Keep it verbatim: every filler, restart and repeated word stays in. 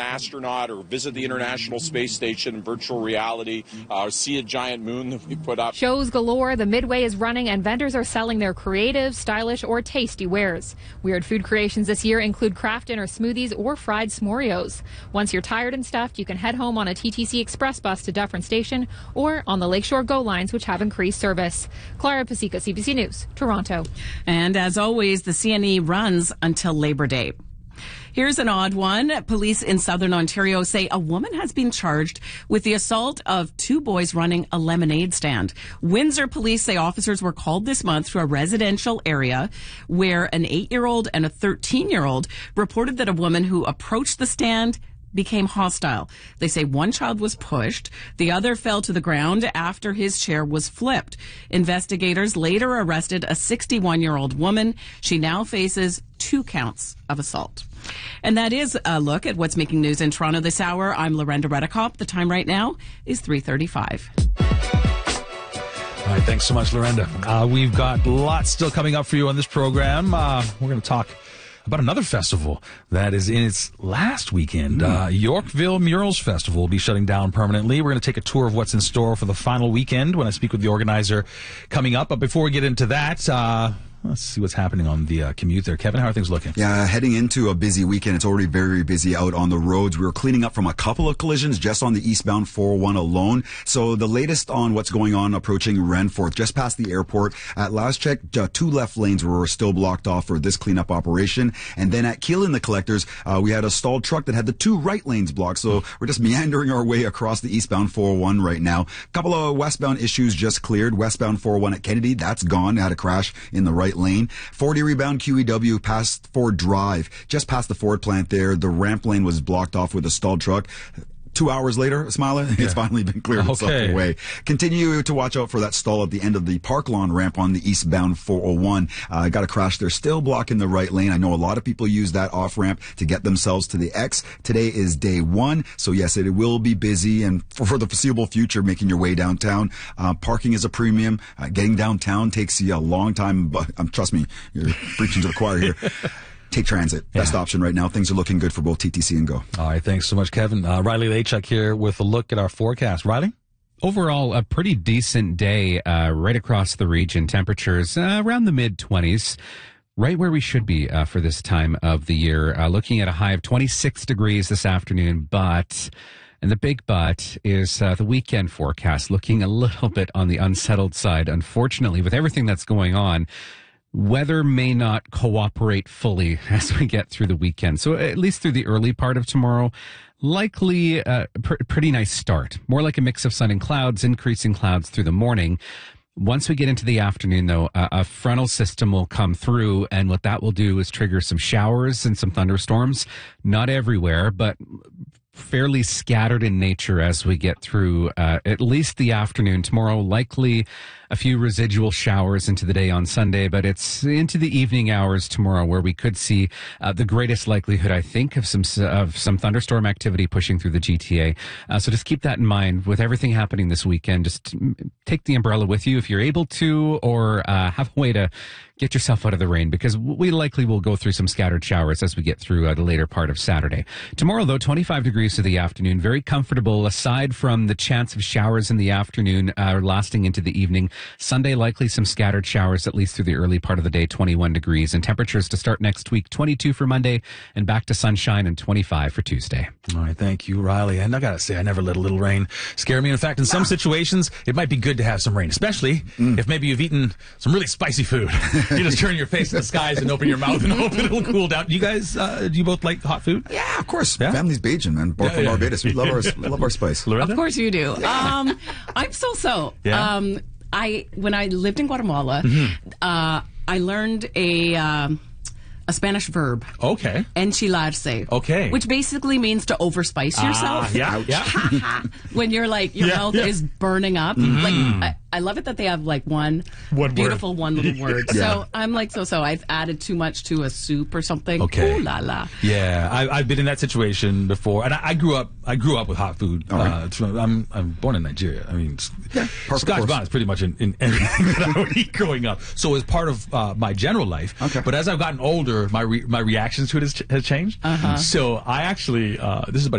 astronaut or visit the International Space Station in virtual reality, uh, or see a giant moon that we put up. Shows galore, the Midway is running, and vendors are selling their creative, stylish, or tasty wares. Weird food creations this year include craft dinner smoothies or fried s'morios. Once you're tired and stuffed, you can head home on a T T C Express bus to Dufferin Station or on the Lakeshore Go lines, which have increased service. Clara Pasica, C B C News, Toronto. And as always, the C N E runs until Labor Day. Here's an odd one. Police in southern Ontario say a woman has been charged with the assault of two boys running a lemonade stand. Windsor police say officers were called this month to a residential area where an eight-year-old and a thirteen-year-old reported that a woman who approached the stand became hostile. They say one child was pushed. The other fell to the ground after his chair was flipped. Investigators later arrested a sixty-one-year-old woman. She now faces two counts of assault. And that is a look at what's making news in Toronto this hour. I'm Lorenda Redekop. The time right now is three thirty-five. All right, thanks so much, Lorenda. Uh, we've got lots still coming up for you on this program. Uh, we're going to talk about another festival that is in its last weekend. Uh, Yorkville Murals Festival will be shutting down permanently. We're going to take a tour of what's in store for the final weekend when I speak with the organizer coming up. But before we get into that, uh, let's see what's happening on the uh, commute there. Kevin, how are things looking? Yeah, heading into a busy weekend. It's already very busy out on the roads. We were cleaning up from a couple of collisions just on the eastbound four oh one alone. So the latest on what's going on approaching Renforth, just past the airport. At last check, uh, two left lanes were still blocked off for this cleanup operation. And then at Keelan the Collectors, uh, we had a stalled truck that had the two right lanes blocked. So we're just meandering our way across the eastbound four oh one right now. A couple of westbound issues just cleared. Westbound four oh one at Kennedy, that's gone. Had a crash in the right lane. forty rebound Q E W past Ford Drive, just past the Ford plant there. The ramp lane was blocked off with a stalled truck. Two hours later, Smiley, yeah. It's finally been cleared okay. itself away. Continue to watch out for that stall at the end of the Park Lawn ramp on the eastbound four oh one. Uh, got a crash there, still blocking the right lane. I know a lot of people use that off ramp to get themselves to the X. Today is day one, so yes, it will be busy, and for, for the foreseeable future, making your way downtown. Uh, parking is a premium. Uh, getting downtown takes you a long time, but um, trust me, you're preaching to the choir here. Take transit. Best yeah. option right now. Things are looking good for both T T C and Go. All right. Thanks so much, Kevin. Uh, Riley Lachuk here with a look at our forecast. Riley? Overall, a pretty decent day uh, right across the region. Temperatures uh, around the mid twenties. Right where we should be uh, for this time of the year. Uh, looking at a high of twenty-six degrees this afternoon, but... And the big but is uh, the weekend forecast looking a little bit on the unsettled side. Unfortunately, with everything that's going on, weather may not cooperate fully as we get through the weekend. So at least through the early part of tomorrow, likely a pr- pretty nice start. More like a mix of sun and clouds, increasing clouds through the morning. Once we get into the afternoon, though, a, a frontal system will come through, and what that will do is trigger some showers and some thunderstorms. Not everywhere, but fairly scattered in nature as we get through uh, at least the afternoon. Tomorrow, likely a few residual showers into the day on Sunday, but it's into the evening hours tomorrow where we could see uh, the greatest likelihood, I think, of some of some thunderstorm activity pushing through the G T A. Uh, so just keep that in mind with everything happening this weekend. Just take the umbrella with you if you're able to, or uh, have a way to get yourself out of the rain, because we likely will go through some scattered showers as we get through uh, the later part of Saturday. Tomorrow, though, twenty-five degrees to the afternoon, very comfortable aside from the chance of showers in the afternoon uh, lasting into the evening. Sunday, likely some scattered showers, at least through the early part of the day, twenty-one degrees. And temperatures to start next week, twenty-two for Monday, and back to sunshine and twenty-five for Tuesday. All right, thank you, Riley. And I got to say, I never let a little rain scare me. In fact, in some situations, it might be good to have some rain, especially mm. if maybe you've eaten some really spicy food. You just turn your face to the skies and open your mouth and hope it'll cool down. Do you guys, uh, do you both like hot food? Yeah, of course. Yeah? Family's Bajan, man. Born yeah, from yeah. Barbados. We love our, love our spice. Loretta? Of course you do. Um, I'm so-so. Yeah. Um, I when I lived in Guatemala, mm-hmm. uh, I learned a um, a Spanish verb. Okay. Enchilarse. Okay. Which basically means to overspice yourself. Uh, yeah, yeah. When you're like, your yeah, mouth yeah. is burning up. Mm-hmm. Like, I, I love it that they have like one, one beautiful word. one little word. Yeah. So I'm like, so-so. I've added too much to a soup or something. Okay. Ooh la la. Yeah, I, I've been in that situation before, and I, I grew up. I grew up with hot food. Oh, right. uh, I'm I'm born in Nigeria. I mean, yeah, Scotch bonnet is pretty much in, in everything that I would eat growing up. So it's part of uh, my general life. Okay. But as I've gotten older, my re- my reactions to it has, ch- has changed. Uh-huh. So I actually, uh, this is about